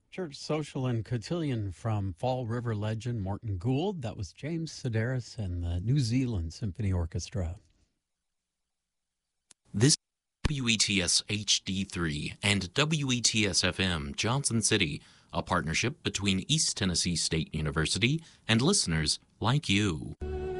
Church Social and Cotillion from Fall River legend Morton Gould. That was James Sedaris and the New Zealand Symphony Orchestra. This WETS HD3 and WETS FM Johnson City, a partnership between East Tennessee State University and listeners like you.